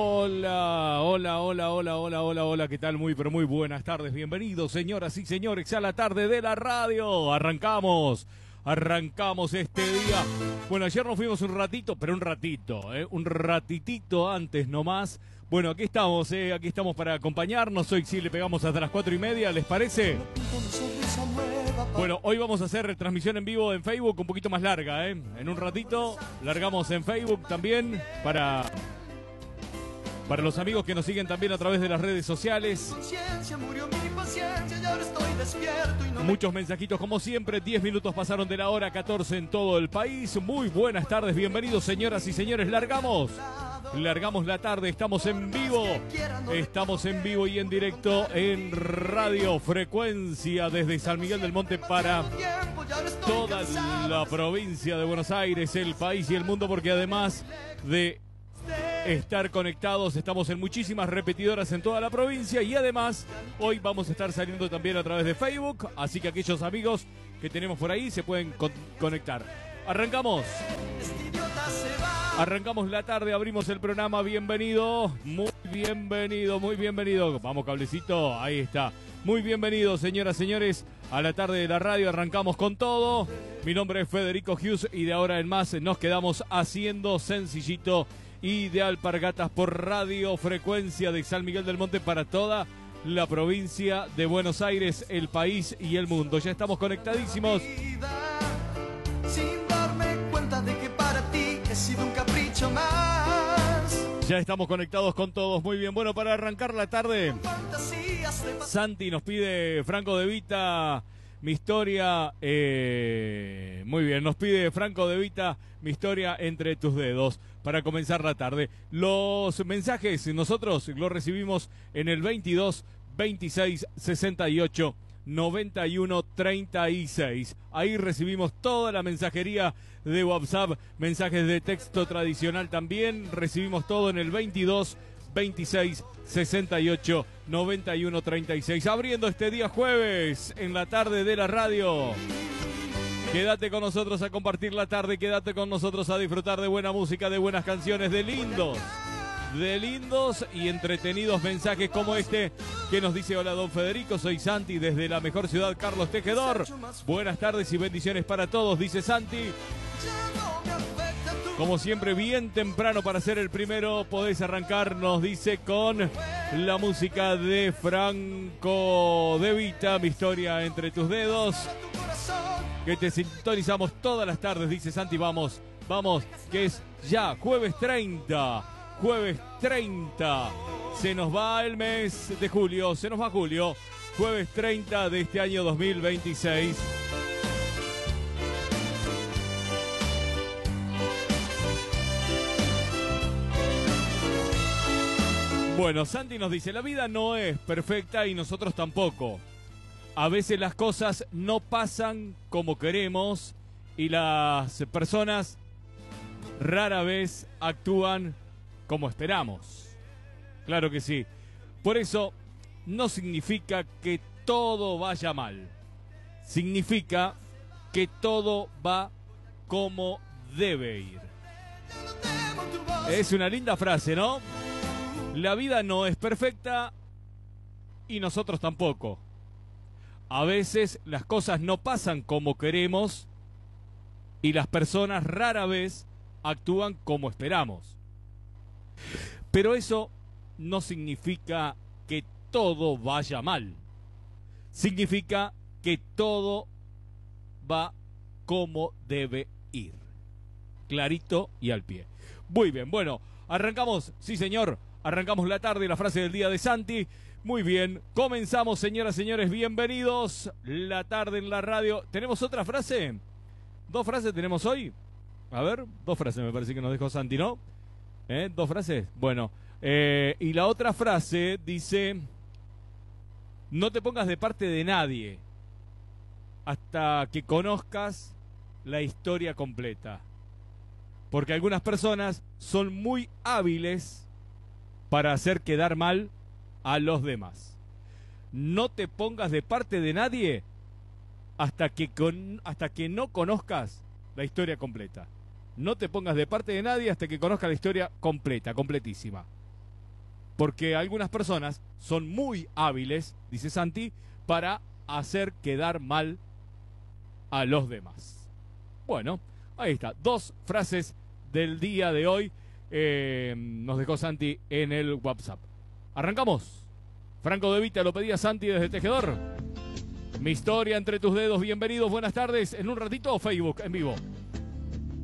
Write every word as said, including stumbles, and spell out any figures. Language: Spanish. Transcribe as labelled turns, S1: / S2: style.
S1: Hola, hola, hola, hola, hola, hola, hola, ¿qué tal? Muy, pero muy buenas tardes, bienvenidos, señoras y señores, a la tarde de la radio. Arrancamos, arrancamos este día. Bueno, ayer nos fuimos un ratito, pero un ratito, ¿eh? Un ratitito antes nomás. Bueno, aquí estamos, ¿eh? Aquí estamos para acompañarnos. Hoy sí le pegamos hasta las cuatro y media, ¿les parece? Bueno, hoy vamos a hacer transmisión en vivo en Facebook, un poquito más larga, ¿eh? En un ratito largamos en Facebook también para... Para los amigos que nos siguen también a través de las redes sociales. Muchos mensajitos como siempre. diez minutos pasaron de la hora catorce en todo el país. Muy buenas tardes, bienvenidos señoras y señores. Largamos. Largamos la tarde, estamos en vivo. Estamos en vivo y en directo en Radio Frecuencia desde San Miguel del Monte para toda la provincia de Buenos Aires, el país y el mundo, porque además de estar conectados, estamos en muchísimas repetidoras en toda la provincia y además hoy vamos a estar saliendo también a través de Facebook, así que aquellos amigos que tenemos por ahí se pueden con- conectar. Arrancamos. Arrancamos la tarde, abrimos el programa, bienvenido, muy bienvenido, muy bienvenido. Vamos, cablecito, ahí está. Muy bienvenido, señoras y señores, a la tarde de la radio. Arrancamos con todo. Mi nombre es Federico Hughes y de ahora en más nos quedamos haciendo sencillito y de Alpargatas por Radio Frecuencia de San Miguel del Monte para toda la provincia de Buenos Aires, el país y el mundo. Ya estamos conectadísimos.
S2: Sin darme cuenta de que para ti he sido un capricho más.
S1: Ya estamos conectados con todos. Muy bien, bueno, para arrancar la tarde, Santi nos pide Franco De Vita, mi historia, eh, muy bien, nos pide Franco De Vita, mi historia entre tus dedos, para comenzar la tarde. Los mensajes nosotros los recibimos en el veintidós, veintiséis, sesenta y ocho, noventa y uno, treinta y seis. Ahí recibimos toda la mensajería de WhatsApp, mensajes de texto tradicional también, recibimos todo en el veintidós, veintiséis, sesenta y ocho, noventa y uno, treinta y seis. Abriendo este día jueves en la tarde de la radio. Quédate con nosotros a compartir la tarde, quédate con nosotros a disfrutar de buena música, de buenas canciones, de lindos, de lindos y entretenidos mensajes como este que nos dice: hola don Federico, soy Santi desde la mejor ciudad, Carlos Tejedor. Buenas tardes y bendiciones para todos, dice Santi. Como siempre, bien temprano para ser el primero, podés arrancar, nos dice, con la música de Franco De Vita, mi historia entre tus dedos, que te sintonizamos todas las tardes, dice Santi. Vamos, vamos, que es ya jueves treinta, jueves treinta, se nos va el mes de julio, se nos va julio, jueves treinta de este año dos mil veintiséis. Bueno, Santi nos dice: la vida no es perfecta y nosotros tampoco. A veces las cosas no pasan como queremos y las personas rara vez actúan como esperamos. Claro que sí. Por eso no significa que todo vaya mal. Significa que todo va como debe ir. Es una linda frase, ¿no? La vida no es perfecta y nosotros tampoco. A veces las cosas no pasan como queremos y las personas rara vez actúan como esperamos. Pero eso no significa que todo vaya mal. Significa que todo va como debe ir. Clarito y al pie. Muy bien, bueno, arrancamos, sí señor. Arrancamos la tarde, la frase del día de Santi. Muy bien, comenzamos, señoras y señores, bienvenidos. La tarde en la radio. ¿Tenemos otra frase? ¿Dos frases tenemos hoy? A ver, dos frases me parece que nos dejó Santi, ¿no? ¿Eh? ¿Dos frases? Bueno, eh, y la otra frase dice: no te pongas de parte de nadie hasta que conozcas la historia completa. Porque algunas personas son muy hábiles para hacer quedar mal a los demás. No te pongas de parte de nadie hasta que, con, hasta que no conozcas la historia completa. No te pongas de parte de nadie hasta que conozcas la historia completa, completísima. Porque algunas personas son muy hábiles, dice Santi, para hacer quedar mal a los demás. Bueno, ahí está. Dos frases del día de hoy. Eh, nos dejó Santi en el WhatsApp. Arrancamos. Franco De Vita lo pedía Santi desde Tejedor. Mi historia entre tus dedos. Bienvenidos, buenas tardes. En un ratito Facebook en vivo.